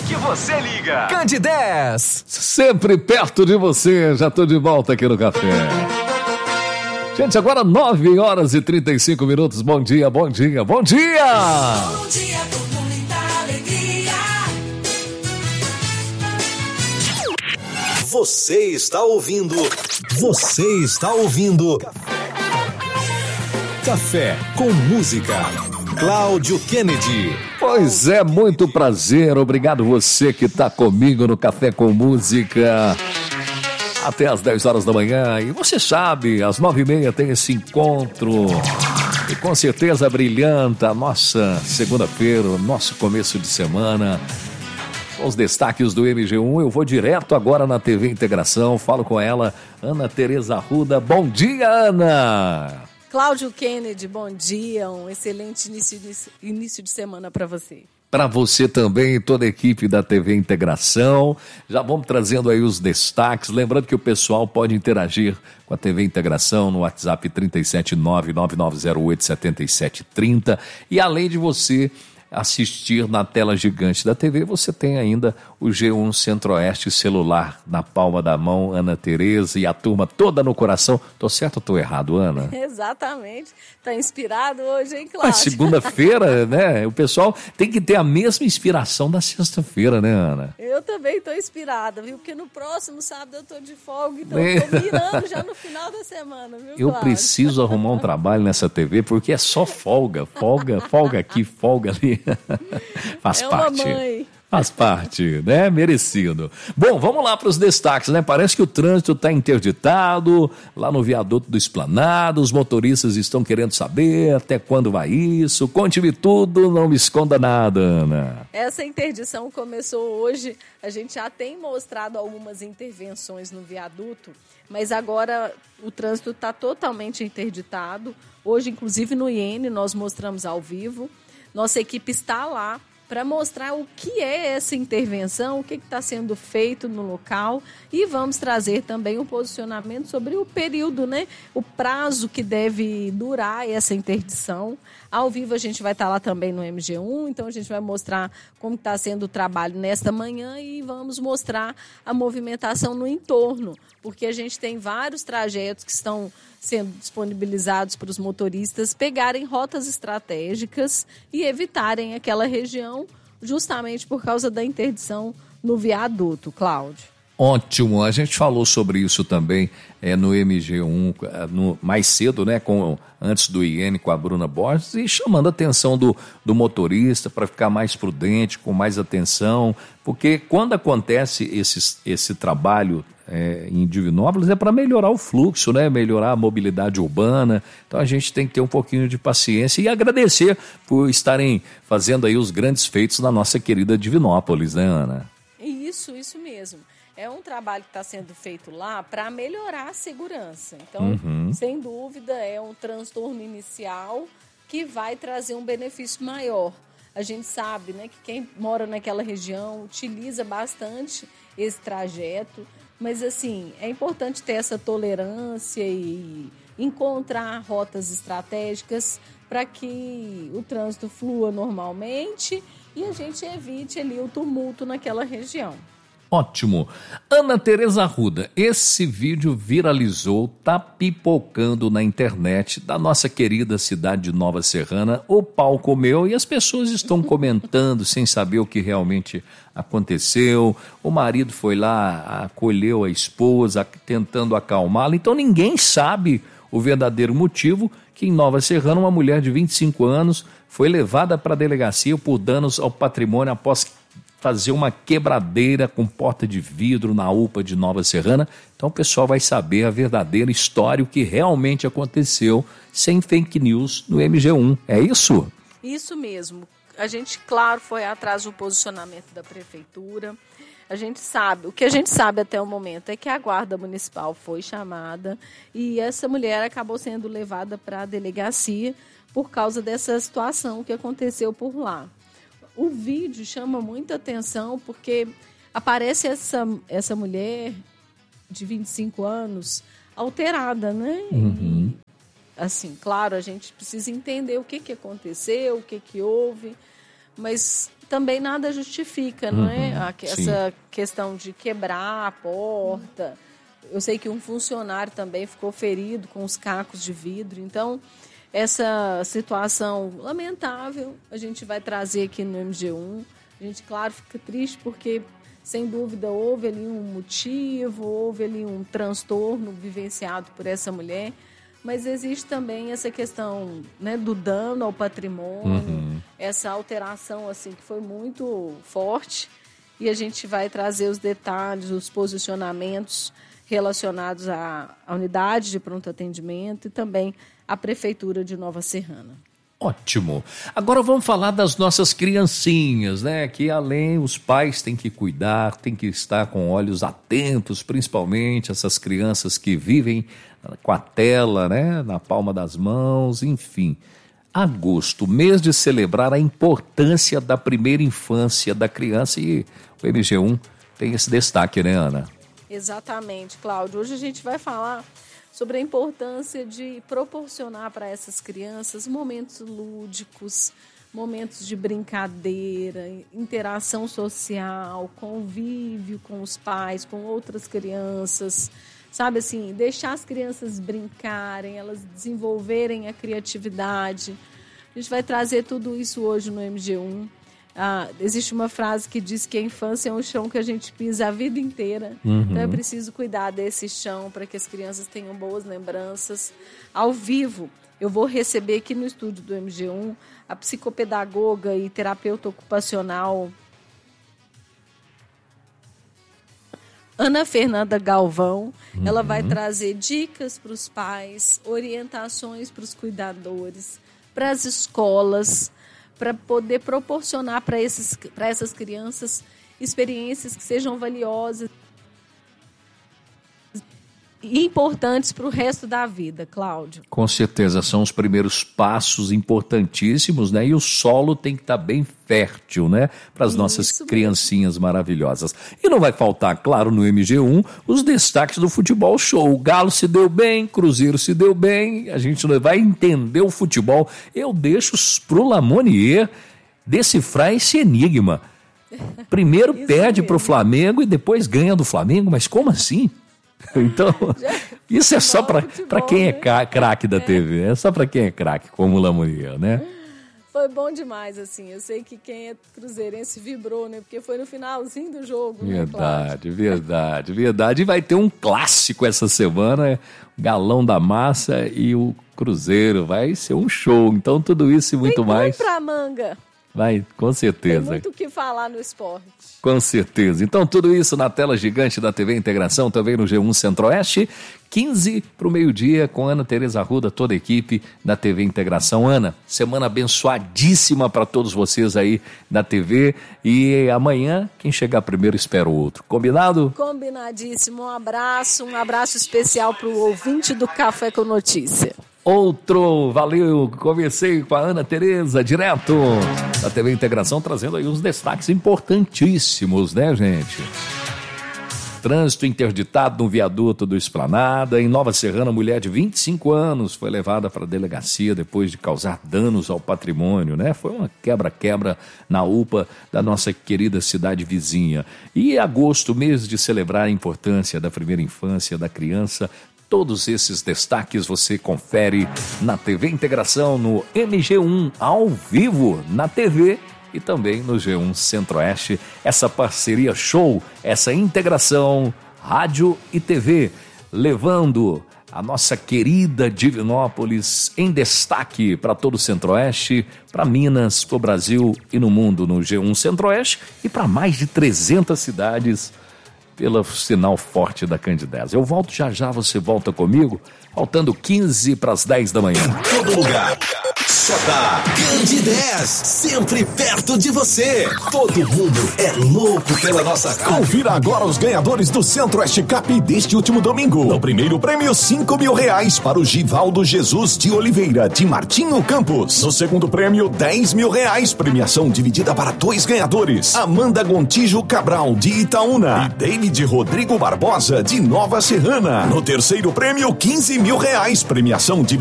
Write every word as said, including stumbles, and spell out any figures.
que você liga. Cande dez. Sempre perto de você. Já tô de volta aqui no café. Gente, agora nove horas e trinta e cinco minutos. Bom dia, bom dia, bom dia! Bom dia com muita alegria. Você está ouvindo. Você está ouvindo. Café com música. Cláudio Kennedy. Pois é, muito prazer. Obrigado você que está comigo no Café com Música. Até às dez horas da manhã. E você sabe, às nove e meia tem esse encontro. E com certeza brilhanta a nossa segunda-feira, o nosso começo de semana. Com os destaques do M G um, eu vou direto agora na T V Integração. Falo com ela, Ana Tereza Arruda. Bom dia, Ana! Cláudio Kennedy, bom dia. Um excelente início de, início de semana para você. Para você também, toda a equipe da T V Integração. Já vamos trazendo aí os destaques. Lembrando que o pessoal pode interagir com a T V Integração no WhatsApp trinta e sete nove nove nove zero oito sete sete três zero. E além de você assistir na tela gigante da T V, você tem ainda o G um Centro-Oeste celular na palma da mão, Ana Tereza e a turma toda no coração. Tô certo ou tô errado, Ana? Exatamente. Tá inspirado hoje, hein, Cláudio? Mas segunda-feira, né? O pessoal tem que ter a mesma inspiração da sexta-feira, né, Ana? Eu também tô inspirada, viu? Porque no próximo sábado eu tô de folga, então eu tô mirando já no final da semana, viu, Eu Cláudio? preciso arrumar um trabalho nessa T V, porque é só folga, folga, folga aqui, folga ali. Faz é parte. Uma mãe. Faz parte, né? Merecido. Bom, vamos lá para os destaques, né? Parece que o trânsito está interditado lá no viaduto do Esplanado, os motoristas estão querendo saber até quando vai isso. Conte-me tudo, não me esconda nada, Ana. Essa interdição começou hoje, a gente já tem mostrado algumas intervenções no viaduto, mas agora o trânsito está totalmente interditado. Hoje, inclusive no I N, nós mostramos ao vivo. Nossa equipe está lá para mostrar o que é essa intervenção, o que está sendo feito no local e vamos trazer também um posicionamento sobre o período, né? O prazo que deve durar essa interdição. Ao vivo a gente vai estar lá também no M G um, então a gente vai mostrar como está sendo o trabalho nesta manhã e vamos mostrar a movimentação no entorno, porque a gente tem vários trajetos que estão sendo disponibilizados para os motoristas pegarem rotas estratégicas e evitarem aquela região justamente por causa da interdição no viaduto, Cláudio. Ótimo, a gente falou sobre isso também é, no M G um, no, mais cedo, né, com, antes do I N com a Bruna Borges, e chamando a atenção do, do motorista para ficar mais prudente, com mais atenção, porque quando acontece esse, esse trabalho é, em Divinópolis é para melhorar o fluxo, né, melhorar a mobilidade urbana, então a gente tem que ter um pouquinho de paciência e agradecer por estarem fazendo aí os grandes feitos na nossa querida Divinópolis, né, Ana? Isso, isso mesmo. É um trabalho que está sendo feito lá para melhorar a segurança. Então, Uhum. sem dúvida, é um transtorno inicial que vai trazer um benefício maior. A gente sabe, né, que quem mora naquela região utiliza bastante esse trajeto, mas assim, é importante ter essa tolerância e encontrar rotas estratégicas para que o trânsito flua normalmente e a gente evite ali o tumulto naquela região. Ótimo. Ana Tereza Arruda, esse vídeo viralizou, tá pipocando na internet da nossa querida cidade de Nova Serrana. O pau comeu e as pessoas estão comentando sem saber o que realmente aconteceu. O marido foi lá, acolheu a esposa, tentando acalmá-la. Então ninguém sabe o verdadeiro motivo que em Nova Serrana uma mulher de vinte e cinco anos foi levada para a delegacia por danos ao patrimônio após fazer uma quebradeira com porta de vidro na U P A de Nova Serrana. Então o pessoal vai saber a verdadeira história, o que realmente aconteceu, sem fake news no M G um. É isso? Isso mesmo. A gente, claro, foi atrás do posicionamento da prefeitura. A gente sabe, o que a gente sabe até o momento é que a guarda municipal foi chamada e essa mulher acabou sendo levada para a delegacia por causa dessa situação que aconteceu por lá. O vídeo chama muita atenção porque aparece essa, essa mulher de vinte e cinco anos alterada, né? Uhum. E, assim, claro, a gente precisa entender o que, que aconteceu, o que, que houve, mas também nada justifica, não Uhum, é? A, sim. essa questão de quebrar a porta. Eu sei que um funcionário também ficou ferido com os cacos de vidro. Então, essa situação lamentável a gente vai trazer aqui no M G um. A gente, claro, fica triste porque, sem dúvida, houve ali um motivo, houve ali um transtorno vivenciado por essa mulher. Mas existe também essa questão, né, do dano ao patrimônio, Uhum. essa alteração assim, que foi muito forte. E a gente vai trazer os detalhes, os posicionamentos relacionados à, à unidade de pronto atendimento e também à Prefeitura de Nova Serrana. Ótimo. Agora vamos falar das nossas criancinhas, né? Que além os pais têm que cuidar, têm que estar com olhos atentos, principalmente essas crianças que vivem com a tela, né? Na palma das mãos, enfim. Agosto, mês de celebrar a importância da primeira infância da criança, e o M G um tem esse destaque, né, Ana? Exatamente, Cláudio. Hoje a gente vai falar sobre a importância de proporcionar para essas crianças momentos lúdicos, momentos de brincadeira, interação social, convívio com os pais, com outras crianças, sabe assim, deixar as crianças brincarem, elas desenvolverem a criatividade. A gente vai trazer tudo isso hoje no M G um. Ah, existe uma frase que diz que a infância é um chão que a gente pisa a vida inteira. Uhum. Então é preciso cuidar desse chão para que as crianças tenham boas lembranças. Ao vivo, eu vou receber aqui no estúdio do M G um a psicopedagoga e terapeuta ocupacional Ana Fernanda Galvão. Uhum. Ela vai trazer dicas para os pais, orientações para os cuidadores, para as escolas, para poder proporcionar para esses, para essas crianças experiências que sejam valiosas e importantes para o resto da vida, Cláudio. Com certeza, são os primeiros passos importantíssimos, né? E o solo tem que estar bem fértil, né? Para as nossas Isso criancinhas mesmo. Maravilhosas. E não vai faltar, claro, no M G um, os destaques do futebol show. O Galo se deu bem, Cruzeiro se deu bem, a gente vai entender o futebol. Eu deixo pro Lamonier decifrar esse enigma. Primeiro perde para o Flamengo e depois ganha do Flamengo, mas como assim? Então, isso é só para quem é craque da T V, é só para quem é craque, como o Lamonier, né? Foi bom demais, assim, eu sei que quem é cruzeirense vibrou, né? Porque foi no finalzinho do jogo, Verdade, né, verdade, verdade. E vai ter um clássico essa semana, o Galão da Massa e o Cruzeiro, vai ser um show. Então, tudo isso e muito Tem mais. Tem pra manga. Vai, com certeza. Tem muito o que falar no esporte. Com certeza. Então, tudo isso na tela gigante da T V Integração, também no G um Centro-Oeste, quinze para o meio-dia, com Ana Tereza Arruda, toda a equipe da T V Integração. Ana, semana abençoadíssima para todos vocês aí da T V. E amanhã, quem chegar primeiro espera o outro. Combinado? Combinadíssimo. Um abraço, um abraço especial para o ouvinte do Café com Notícia. Outro, valeu, conversei com a Ana Tereza, direto da T V Integração, trazendo aí uns destaques importantíssimos, né, gente? Trânsito interditado no viaduto do Esplanada. Em Nova Serrana, mulher de vinte e cinco anos foi levada para a delegacia depois de causar danos ao patrimônio, né? Foi uma quebra-quebra na U P A da nossa querida cidade vizinha. E agosto, mês de celebrar a importância da primeira infância da criança. Todos esses destaques você confere na T V Integração, no M G um, ao vivo, na T V e também no G um Centro-Oeste. Essa parceria show, essa integração rádio e T V, levando a nossa querida Divinópolis em destaque para todo o Centro-Oeste, para Minas, para o Brasil e no mundo, no G um Centro-Oeste e para mais de trezentas cidades pelo sinal forte da Candidez. Eu volto já já, você volta comigo, faltando quinze para as dez da manhã. Todo lugar, só dá Candidez, sempre perto de você. Todo mundo é louco pela nossa rádio. Confira agora os ganhadores do Centro-Oeste Cap deste último domingo. No primeiro prêmio, cinco mil reais para o Givaldo Jesus de Oliveira, de Martinho Campos. No segundo prêmio, dez mil reais, premiação dividida para dois ganhadores. Amanda Gontijo Cabral, de Itaúna, e David Rodrigo Barbosa, de Nova Serrana. No terceiro prêmio, quinze mil reais, premiação dividida